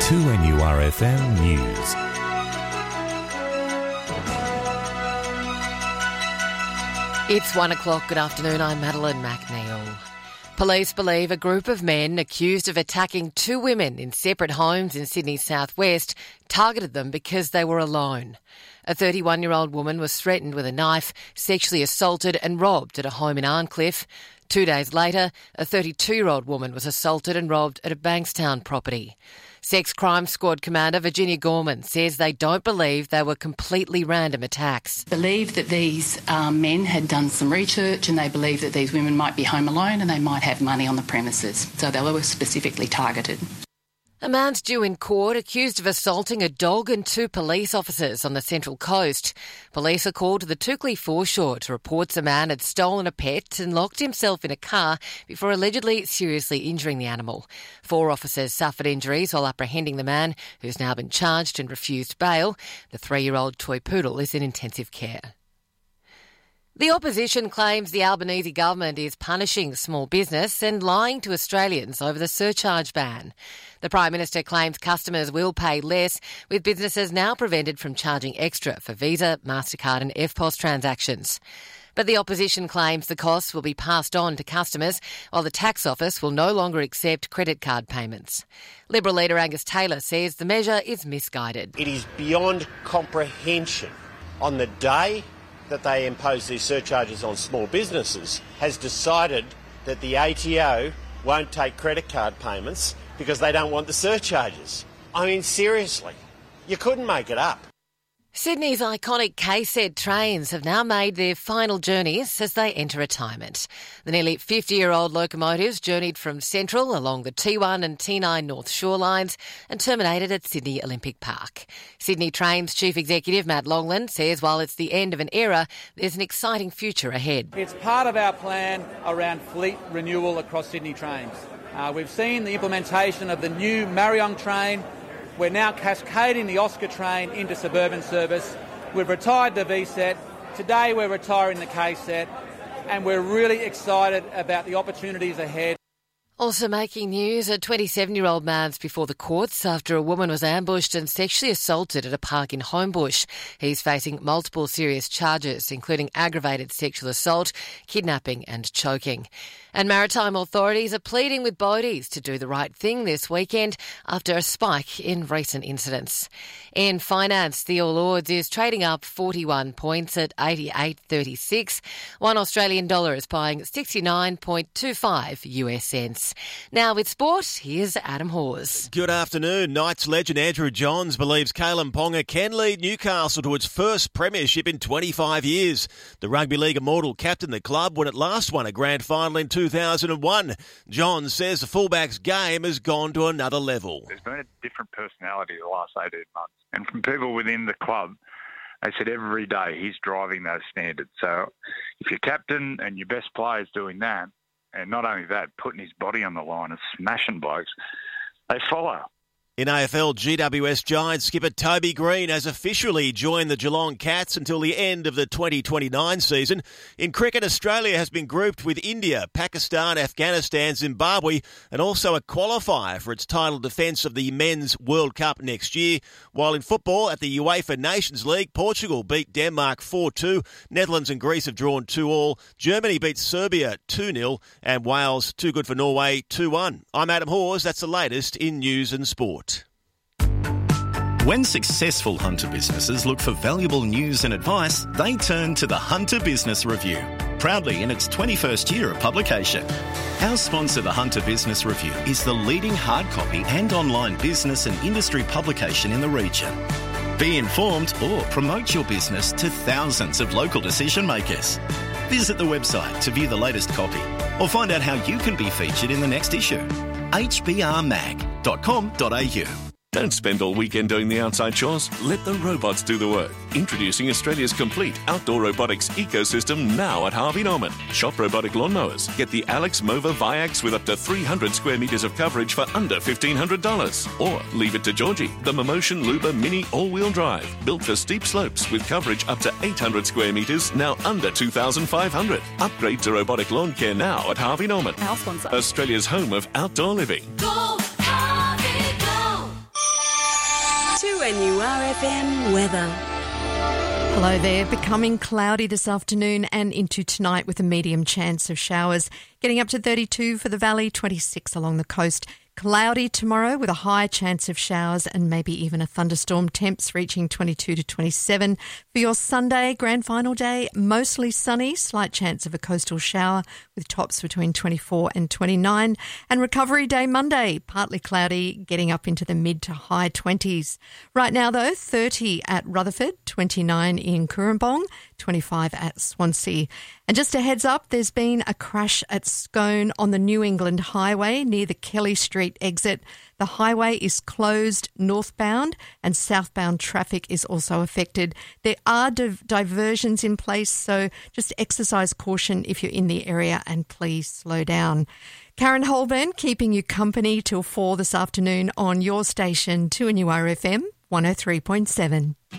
2NURFM News. It's 1 o'clock. Good afternoon. I'm Madeline McNeil. Police believe a group of men accused of attacking two women in separate homes in Sydney's southwest targeted them because they were alone. A 31-year-old woman was threatened with a knife, sexually assaulted and robbed at a home in Arncliffe. 2 days later, a 32-year-old woman was assaulted and robbed at a Bankstown property. Sex Crime Squad Commander Virginia Gorman says they don't believe they were completely random attacks. Believe that these men had done some research and they believe that these women might be home alone and they might have money on the premises, so they were specifically targeted. A man's due in court accused of assaulting a dog and two police officers on the Central Coast. Police are called to the Toukley foreshore to report a man had stolen a pet and locked himself in a car before allegedly seriously injuring the animal. 4 officers suffered injuries while apprehending the man, who's now been charged and refused bail. The 3-year-old toy poodle is in intensive care. The opposition claims the Albanese government is punishing small business and lying to Australians over the surcharge ban. The Prime Minister claims customers will pay less, with businesses now prevented from charging extra for Visa, MasterCard and EFTPOS transactions. But the opposition claims the costs will be passed on to customers, while the tax office will no longer accept credit card payments. Liberal leader Angus Taylor says the measure is misguided. It is beyond comprehension on the day that they impose these surcharges on small businesses has decided that the ATO won't take credit card payments because they don't want the surcharges. I mean, seriously, you couldn't make it up. Sydney's iconic KZ trains have now made their final journeys as they enter retirement. The nearly 50-year-old locomotives journeyed from Central along the T1 and T9 North Shore lines and terminated at Sydney Olympic Park. Sydney Trains Chief Executive Matt Longland says while it's the end of an era, there's an exciting future ahead. It's part of our plan around fleet renewal across Sydney Trains. We've seen the implementation of the new Marion train. We're now cascading the Oscar train into suburban service. We've retired the VSET. Today we're retiring the KSET. And we're really excited about the opportunities ahead. Also making news, a 27-year-old man's before the courts after a woman was ambushed and sexually assaulted at a park in Homebush. He's facing multiple serious charges, including aggravated sexual assault, kidnapping and choking. And maritime authorities are pleading with boaties to do the right thing this weekend after a spike in recent incidents. In finance, the All Ords is trading up 41 points at 88.36. $1 Australian dollar is buying 69.25 US cents. Now with sport, here's Adam Hawes. Good afternoon. Knights legend Andrew Johns believes Kalen Ponga can lead Newcastle to its first premiership in 25 years. The Rugby League immortal captained the club when it last won a grand final in 2001. Johns says the fullback's game has gone to another level. There's been a different personality the last 18 months. And from people within the club, they said every day he's driving those standards. So if your captain and your best player's doing that, and not only that, putting his body on the line and smashing blokes, they follow. In AFL, GWS Giants skipper Toby Green has officially joined the Geelong Cats until the end of the 2029 season. In cricket, Australia has been grouped with India, Pakistan, Afghanistan, Zimbabwe, and also a qualifier for its title defence of the Men's World Cup next year. While in football, at the UEFA Nations League, Portugal beat Denmark 4-2, Netherlands and Greece have drawn 2-2, Germany beat Serbia 2-0, and Wales, too good for Norway, 2-1. I'm Adam Hawes. That's the latest in news and sport. When successful Hunter businesses look for valuable news and advice, they turn to the Hunter Business Review, proudly in its 21st year of publication. Our sponsor, the Hunter Business Review, is the leading hard copy and online business and industry publication in the region. Be informed or promote your business to thousands of local decision makers. Visit the website to view the latest copy or find out how you can be featured in the next issue. hbrmag.com.au. Don't spend all weekend doing the outside chores. Let the robots do the work. Introducing Australia's complete outdoor robotics ecosystem now at Harvey Norman. Shop robotic lawnmowers. Get the Alex Mova Viax with up to 300 square metres of coverage for under $1,500. Or leave it to Georgie, the Momotion Luba Mini all-wheel drive. Built for steep slopes with coverage up to 800 square metres, now under $2,500. Upgrade to robotic lawn care now at Harvey Norman. Our sponsor. Australia's home of outdoor living. Go, Harvey, go! 2NURFM weather. Hello there. Becoming cloudy this afternoon and into tonight with a medium chance of showers. Getting up to 32 for the valley, 26 along the coast. Cloudy tomorrow with a high chance of showers and maybe even a thunderstorm. Temps reaching 22 to 27. For your Sunday, grand final day, mostly sunny, slight chance of a coastal shower with tops between 24 and 29. And recovery day Monday, partly cloudy, getting up into the mid to high 20s. Right now though, 30 at Rutherford, 29 in Cooranbong, 25 at Swansea. And just a heads up, there's been a crash at Scone on the New England Highway near the Kelly Street exit. The highway is closed northbound and southbound traffic is also affected. There are diversions in place, so just exercise caution if you're in the area and please slow down. Karen Holborn keeping you company till 4 this afternoon on your station 2NURFM 103.7.